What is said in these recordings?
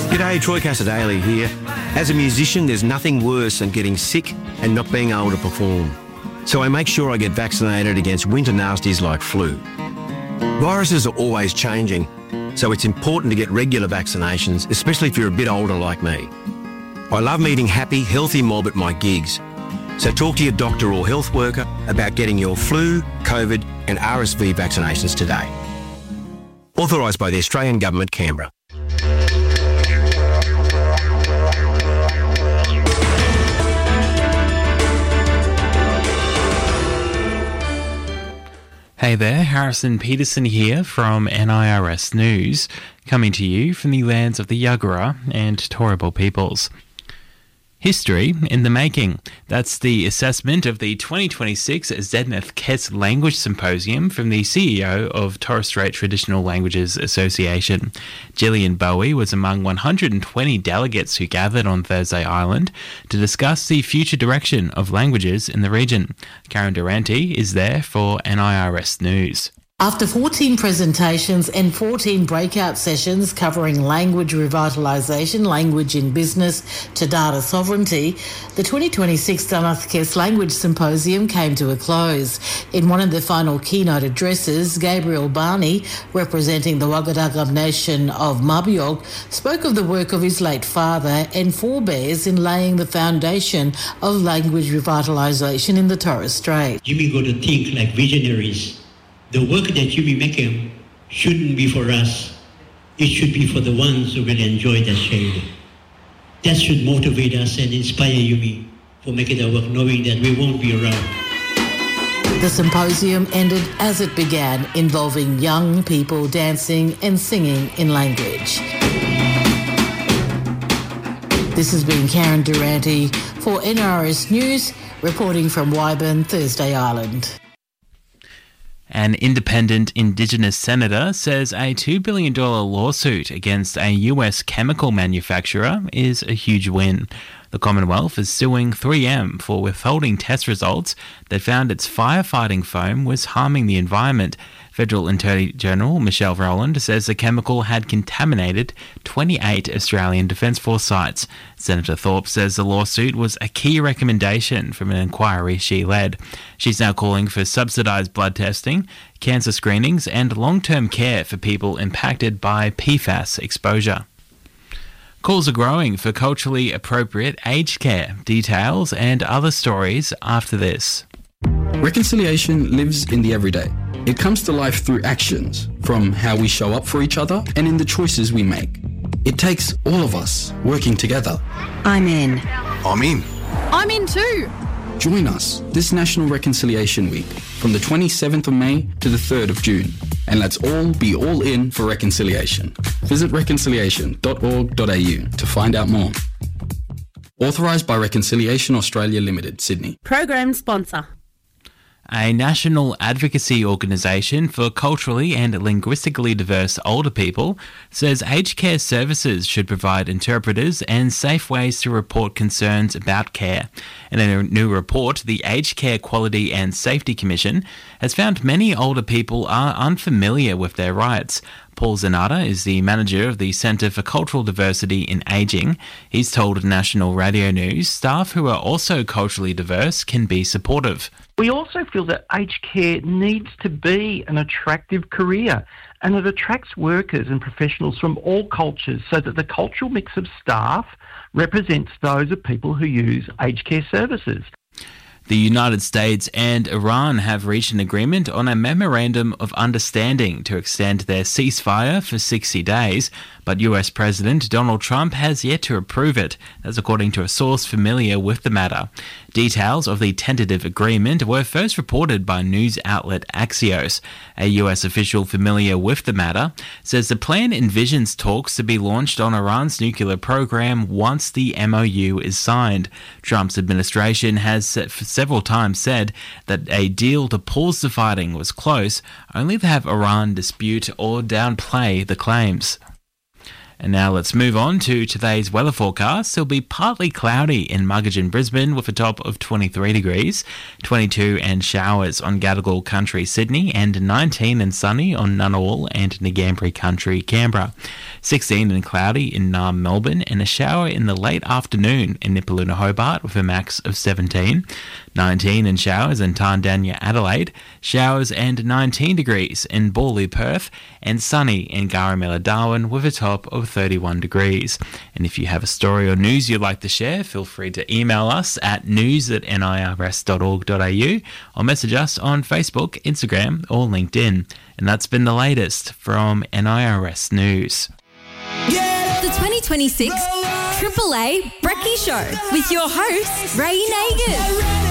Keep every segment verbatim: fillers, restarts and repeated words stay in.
G'day, Troy Casadale here. As a musician, there's nothing worse than getting sick and not being able to perform. So I make sure I get vaccinated against winter nasties like flu. Viruses are always changing, so it's important to get regular vaccinations, especially if you're a bit older like me. I love meeting happy, healthy mob at my gigs. So talk to your doctor or health worker about getting your flu, COVID and R S V vaccinations today. Authorised by the Australian Government, Canberra. Hey there, Harrison Peterson here from N I R S News, coming to you from the lands of the Yagara and Turrbal peoples. History in the making. That's the assessment of the twenty twenty-six Zedmeth Kes Language Symposium from the C E O of Torres Strait Traditional Languages Association. Gillian Bowie was among one hundred twenty delegates who gathered on Thursday Island to discuss the future direction of languages in the region. Karen Durante is there for N I R S News. After fourteen presentations and fourteen breakout sessions covering language revitalisation, language in business to data sovereignty, the twenty twenty-six Zedmeth Kes Language Symposium came to a close. In one of the final keynote addresses, Gabriel Barney, representing the Wagadagab nation of Mabiog, spoke of the work of his late father and forebears in laying the foundation of language revitalisation in the Torres Strait. You got to think like visionaries. The work that you be making shouldn't be for us. It should be for the ones who will enjoy that shade. That should motivate us and inspire you for making our work, knowing that we won't be around. The symposium ended as it began, involving young people dancing and singing in language. This has been Karen Durante for N R S News, reporting from Wyburn, Thursday Island. An independent Indigenous senator says a two billion dollars lawsuit against a U S chemical manufacturer is a huge win. The Commonwealth is suing three M for withholding test results that found its firefighting foam was harming the environment. Federal Attorney General Michelle Rowland says the chemical had contaminated twenty-eight Australian Defence Force sites. Senator Thorpe says the lawsuit was a key recommendation from an inquiry she led. She's now calling for subsidised blood testing, cancer screenings and long-term care for people impacted by P FAS exposure. Calls are growing for culturally appropriate aged care. Details and other stories after this. Reconciliation lives in the everyday. It comes to life through actions, from how we show up for each other and in the choices we make. It takes all of us working together. I'm in. I'm in. I'm in too. Join us this National Reconciliation Week from the twenty-seventh of May to the third of June. And let's all be all in for reconciliation. Visit reconciliation dot org dot a u to find out more. Authorised by Reconciliation Australia Limited, Sydney. Program sponsor. A national advocacy organisation for culturally and linguistically diverse older people says aged care services should provide interpreters and safe ways to report concerns about care. In a new report, the Aged Care Quality and Safety Commission has found many older people are unfamiliar with their rights. Paul Zanata is the manager of the Centre for Cultural Diversity in Ageing. He's told National Radio News staff who are also culturally diverse can be supportive. We also feel that aged care needs to be an attractive career, and it attracts workers and professionals from all cultures so that the cultural mix of staff represents those of people who use aged care services. The United States and Iran have reached an agreement on a memorandum of understanding to extend their ceasefire for sixty days, but U S President Donald Trump has yet to approve it, that's according to a source familiar with the matter. Details of the tentative agreement were first reported by news outlet Axios. A U S official familiar with the matter says the plan envisions talks to be launched on Iran's nuclear program once the M O U is signed. Trump's administration has several times said that a deal to pause the fighting was close, only to have Iran dispute or downplay the claims. And now let's move on to today's weather forecast. It'll be partly cloudy in Muggeridge and Brisbane with a top of twenty-three degrees, twenty-two and showers on Gadigal Country, Sydney, and nineteen and sunny on Ngunnawal and Ngambri Country, Canberra. sixteen and cloudy in Naarm, Melbourne, and a shower in the late afternoon in Nipaluna, Hobart with a max of seventeen. nineteen and showers in Tandanya, Adelaide, showers and nineteen degrees in Bawley, Perth, and sunny in Garamela, Darwin with a top of thirty-one degrees. And if you have a story or news you'd like to share, feel free to email us at news at nirs dot org dot a u or message us on Facebook, Instagram or LinkedIn. And that's been the latest from N I R S News. The twenty twenty-six Triple A Brekkie Show with your host, Ray Nagers.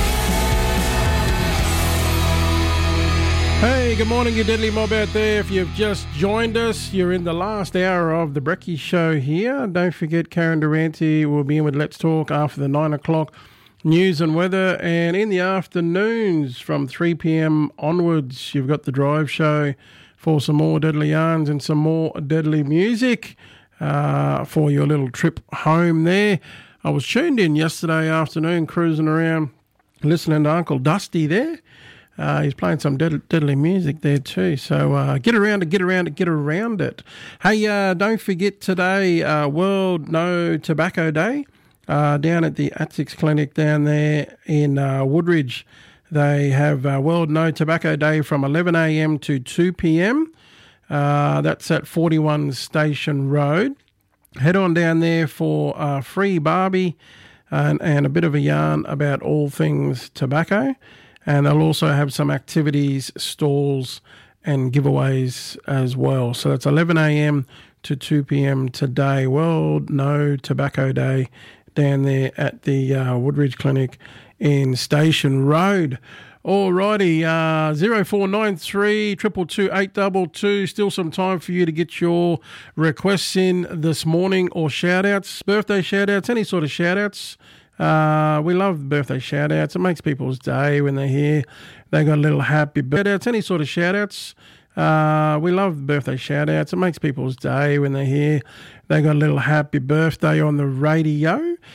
Hey, good morning, you deadly mob out there. If you've just joined us, you're in the last hour of the Brekkie Show here. Don't forget, Karen Durante will be in with Let's Talk after the nine o'clock news and weather. And in the afternoons from three p.m. onwards, you've got the Drive Show for some more deadly yarns and some more deadly music uh, for your little trip home there. I was tuned in yesterday afternoon, cruising around, listening to Uncle Dusty there. Uh, he's playing some dead, deadly music there too. So uh, get around it, get around it, get around it. Hey, uh, don't forget today, uh, World No Tobacco Day, uh, down at the Atsix Clinic down there in uh, Woodridge. They have uh, World No Tobacco Day from eleven a.m. to two p.m. Uh, that's at forty-one Station Road. Head on down there for uh, free barbie and, and a bit of a yarn about all things tobacco. And they'll also have some activities, stalls and giveaways as well. So that's eleven a.m. to two p.m. today. World No Tobacco Day down there at the uh, Woodridge Clinic in Station Road. Alrighty, uh, zero four nine three, two two two, eight two two. Still some time for you to get your requests in this morning or shout-outs, birthday shout-outs, any sort of shout-outs. Uh, we love birthday shout-outs. It makes people's day when they're here. They got a little happy birthday. Any sort of shout-outs. Uh, we love birthday shout-outs. It makes people's day when they're here. They got a little happy birthday on the radio.